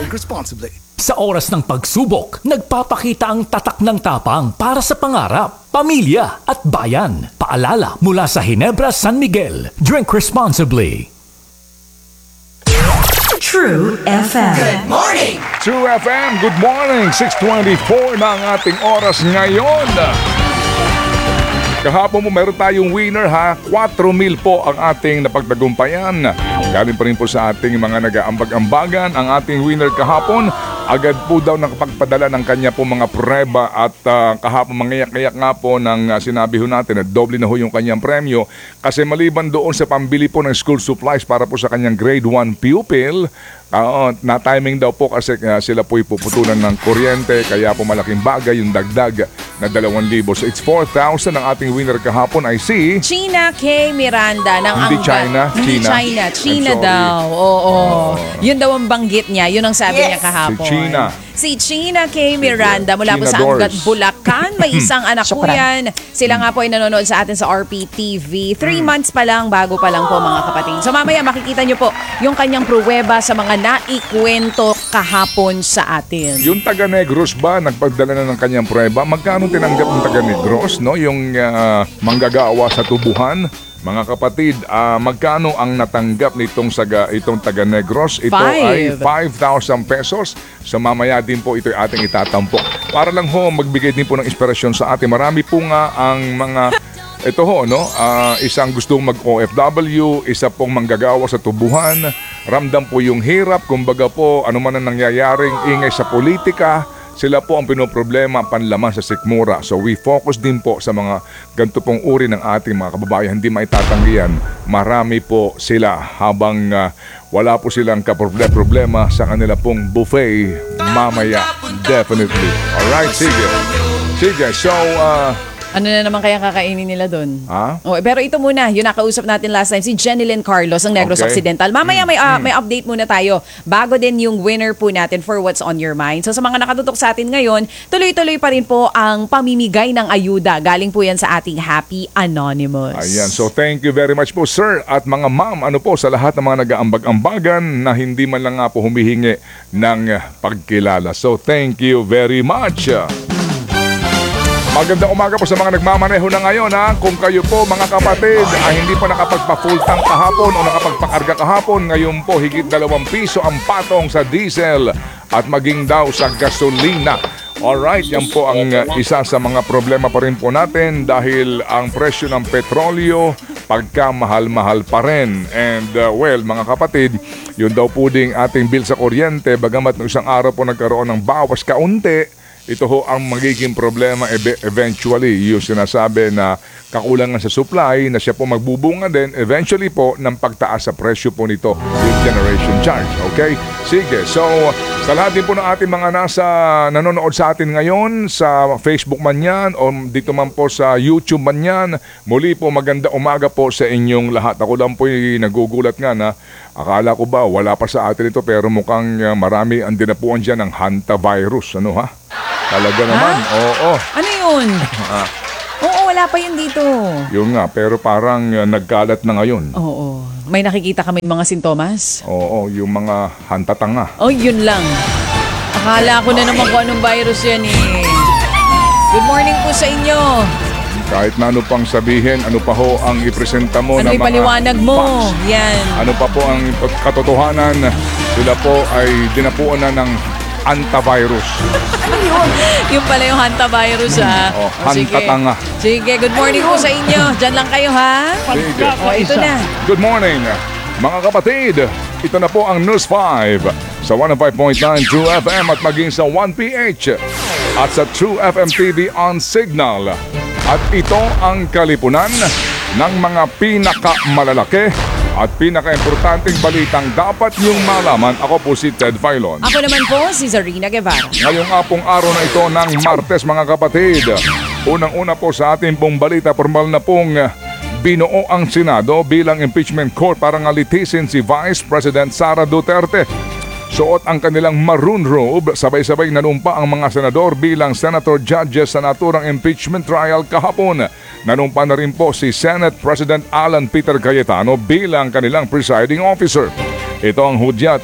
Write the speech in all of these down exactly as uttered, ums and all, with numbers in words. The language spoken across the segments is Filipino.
Drink responsibly. Sa oras ng pagsubok, nagpapakita ang tatak ng tapang para sa pangarap, pamilya at bayan. Paalala mula sa Ginebra San Miguel. Drink responsibly. True F M. Good morning! True F M, good morning! six twenty-four na ang ating oras ngayon. Kahapon mo meron tayong winner ha. four mil po ang ating napagtagumpayan. Galing pa rin po sa ating mga nag-aambag-ambagan. Ang ating winner kahapon, agad po daw nakapagpadala ng kanya po mga prueba at uh, kahapon mangiyak-iyak nga po ng uh, sinabi ho natin na doble na ho yung kanyang premyo. Kasi maliban doon sa pambili po ng school supplies para po sa kanyang grade one pupil, Uh, na-timing daw po kasi uh, sila po'y puputunan ng kuryente kaya po malaking bagay yung dagdag na dalawang libo. So it's four thousand ang ating winner kahapon ay si China K. Miranda ng Hindi Angga. China, Hindi China. China. China I'm sorry. daw. Oo. Oh. Yun daw ang banggit niya. Yun ang sabi Yes. niya kahapon. Si China. Si China K. Miranda mula po China sa Doors. Angat, Bulacan. May isang anak po Syukran. yan. Sila nga po ay nanonood sa atin sa R P T V. Three Hmm. months pa lang, bago pa lang po mga kapatid. So mamaya makikita nyo po yung kanyang pruweba sa mga naikwento kahapon sa atin. yung taga Negros ba nagpagdala na ng kanyang prueba. Magkano tinanggap ng taga Negros, no? Yung uh, manggagawa sa tubuhan. Mga kapatid, ah, magkano ang natanggap nitong saga, itong taga Negros? Ito Five. ay five thousand pesos. So mamaya din po ito ating itatampok. Para lang ho, magbigay din po ng inspirasyon sa atin. Marami po nga ang mga, ito ho, no? Ah, isang gustong mag-O F W, isa pong manggagawa sa tubuhan. Ramdam po yung hirap, kumbaga po, ano man ang nangyayaring ingay sa politika, sila po ang pinoproblema, panlaman sa sikmura. So we focus din po sa mga ganito pong uri ng ating mga kababayan. Hindi maitatanggihan, marami po sila habang uh, wala po silang kaproblema sa kanila pong buffet mamaya. Definitely. Alright, sige. Sige, so... Uh, Ano na naman kaya kakainin nila doon? Ha? Oh, pero ito muna, yung nakausap natin last time, si Jenilyn Carlos ng Negros Okay. Occidental. Mamaya may, uh, may update muna tayo bago din yung winner po natin for What's on Your Mind. So sa mga nakatutok sa atin ngayon, tuloy-tuloy pa rin po ang pamimigay ng ayuda. Galing po yan sa ating Happy Anonymous. Ayan, so thank you very much po sir at mga ma'am, ano po sa lahat ng mga nag-aambag-ambagan na hindi man lang nga po humihingi ng pagkilala. So thank you very much. Magandang umaga po sa mga nagmamaneho na ngayon ha. Kung kayo po mga kapatid ay hindi pa nakapagpa-full tank kahapon o nakapagpakarga kahapon, ngayon po higit dalawang piso ang patong sa diesel at maging daw sa gasolina. Alright, yan po ang uh, isa sa mga problema pa rin po natin dahil ang presyo ng petrolyo pagka mahal-mahal pa rin. And uh, well, mga kapatid, yun daw po ding ating bill sa kuryente, bagamat ng isang araw po nagkaroon ng bawas kaunti, ito ho ang magiging problema eventually. Yung sinasabi na kakulangan sa supply na siya po magbubunga din eventually po ng pagtaas sa presyo po nito, yung generation charge. Okay? Sige. So, sa lahat din po ng ating mga nasa nanonood sa atin ngayon, sa Facebook man yan o dito man po sa YouTube man yan, muli po maganda umaga po sa inyong lahat. Ako lang po yung nagugulat nga na akala ko ba wala pa sa atin ito pero mukhang uh, marami ang dinapuan dyan ng hantavirus. Ano ha? Talaga naman, oo. Ano yun? Ah, Oo, wala pa yun dito. yun nga, pero parang uh, nagkalat na ngayon. Oo. May nakikita kami mga sintomas? Oo, yung mga hantatanga. Oh, yun lang. Akala ko na naman kung anong virus yan eh. Good morning po sa inyo. Kahit na ano pang sabihin, ano pa ho ang ipresenta mo Ano na mga ipaliwanag mo? facts. Yan. Ano pa po ang katotohanan, sila po ay dinapuan na ng antivirus. Yung pala yung hantavirus ha. Oh, O, sige. hantatanga. Sige, good morning po sa inyo. Diyan lang kayo ha. Sige. O, ito na. Good morning, mga kapatid. Ito na po ang News five sa one oh five point nine True F M at maging sa one P H at sa True F M T V on Signal. At ito ang kalipunan ng mga pinakamalalaki at pinaka-importanting balitang dapat niyong malaman. Ako po si Ted Filon. Ako naman po si Zarina Guevara. Ngayong apong araw na ito ng Martes, mga kapatid. Unang-una po sa ating pong balita, formal na pong binuo ang Senado bilang impeachment court para nga litisin si Vice President Sara Duterte. Suot ang kanilang maroon robe, sabay-sabay nanumpa ang mga senador bilang senator judges sa naturang impeachment trial kahapon. Nanumpa na rin po si Senate President Alan Peter Cayetano bilang kanilang presiding officer. Ito ang hudyat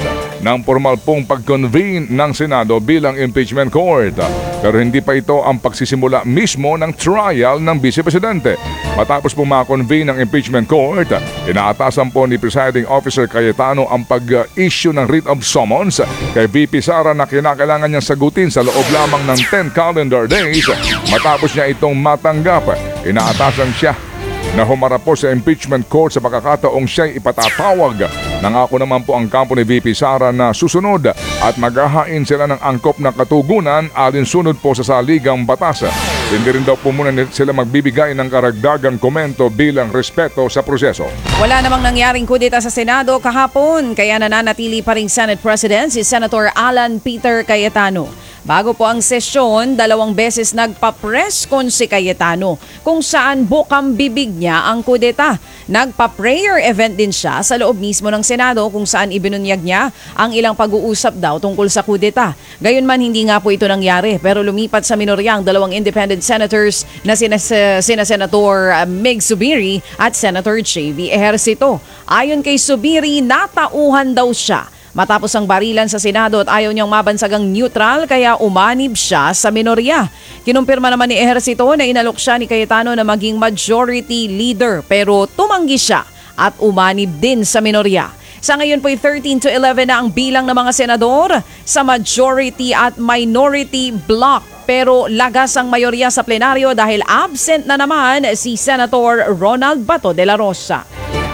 ng formal pong pag-convene ng Senado bilang impeachment court. Pero hindi pa ito ang pagsisimula mismo ng trial ng Vice Presidente. Matapos po ma-convene ng impeachment court, inaatasan po ni Presiding Officer Cayetano ang pag-issue ng writ of summons kay V P Sara na kinakailangan niyang sagutin sa loob lamang ng ten calendar days matapos niya itong matanggap. Inaatasan siya na humarap po sa impeachment court sa pagkakataong siya'y ipatatawag. Nangako naman po ang kampo ni V P Sara na susunod at maghahain sila ng angkop na katugunan alinsunod po sa saligang batas. Hindi rin daw po muna sila magbibigay ng karagdagang komento bilang respeto sa proseso. Wala namang nangyaring kudeta sa Senado kahapon kaya nananatili pa ring Senate President si Senator Alan Peter Cayetano. Bago po ang sesyon, dalawang beses nagpa-press con si Cayetano kung saan bukang bibig niya ang kudeta. Nagpa-prayer event din siya sa loob mismo ng Senado kung saan ibinunyag niya ang ilang pag-uusap daw tungkol sa kudeta. Gayunman hindi nga po ito nangyari pero lumipat sa minorya ang dalawang independent senators na sina, sina Senator Mig Zubiri at Senator J V Ejercito. Ayon kay Zubiri, natauhan daw siya matapos ang barilan sa Senado at ayaw niyang mabansagang neutral kaya umanib siya sa minorya. Kinumpirma naman ni Ejercito na inalok siya ni Cayetano na maging majority leader pero tumanggi siya at umanib din sa minorya. Sa ngayon po'y thirteen to eleven na ang bilang ng mga senador sa majority at minority block. Pero lagas ang mayorya sa plenaryo dahil absent na naman si Senator Ronald Bato de la Rosa.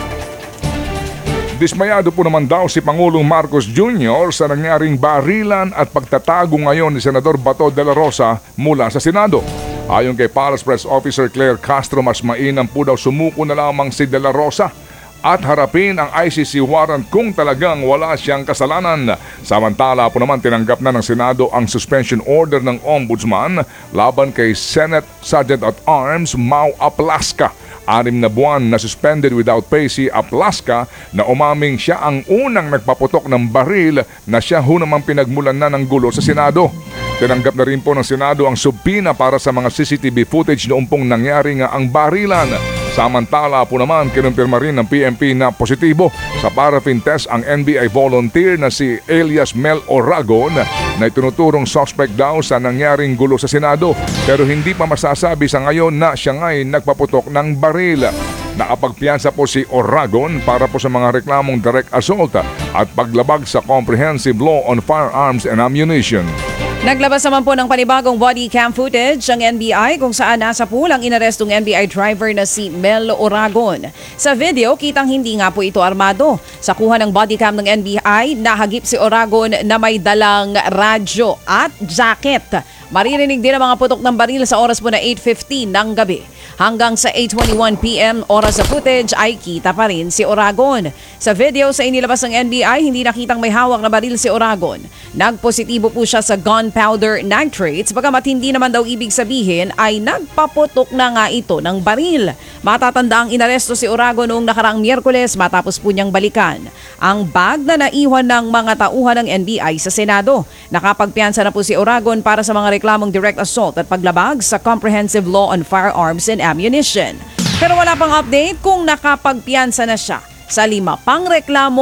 Dismayado po naman daw si Pangulong Marcos Junior sa nangyaring barilan at pagtatago ngayon ni Senador Bato de la Rosa mula sa Senado. Ayon kay Palace Press Officer Claire Castro, mas mainam po daw sumuko na lamang si de la Rosa at harapin ang I C C warrant kung talagang wala siyang kasalanan. Samantala po naman tinanggap na ng Senado ang suspension order ng Ombudsman laban kay Senate Sergeant at Arms Mau Aplaska. Anim na buwan na suspended without pay si Aplaska na umaming siya ang unang nagpaputok ng baril na siya ho namang pinagmulan na ng gulo sa Senado. Tinanggap na rin po ng Senado ang subpina para sa mga C C T V footage noong pong nangyari nga ang barilan. Samantala po naman kinumpirma rin ng P N P na positibo sa paraffin test ang N B I volunteer na si Elias Mel Oragon na itinuturong suspect daw sa nangyaring gulo sa Senado pero hindi pa masasabi sa ngayon na siya nga'y nagpaputok ng baril. Nakapagpiyansa po si Oragon para po sa mga reklamong direct assault at paglabag sa Comprehensive Law on Firearms and Ammunition. Naglabas naman po ng panibagong body cam footage ang N B I kung saan nasa pool ang inarestong N B I driver na si Mel Oragon. Sa video, kitang hindi nga po ito armado. Sa kuha ng body cam ng N B I, nahagip si Oragon na may dalang radyo at jacket. Maririnig din ang mga putok ng baril sa oras po na eight fifteen ng gabi. Hanggang sa eight twenty-one p m oras sa footage ay kita pa rin si Oragon. Sa video sa inilabas ng N B I, hindi nakitang may hawak na baril si Oragon. Nagpositibo po siya sa gunpowder nitrates, bagamat hindi naman daw ibig sabihin ay nagpaputok na nga ito ng baril. Matatanda ang inaresto si Oragon noong nakaraang Miyerkules matapos po niyang balikan ang bag na naiwan ng mga tauhan ng N B I sa Senado. Nakapagpiyansa na po si Oragon para sa mga reklamong direct assault at paglabag sa Comprehensive Law on Firearms and Ammunition. Pero wala pang update kung nakapagpiyansa na siya sa lima pang reklamo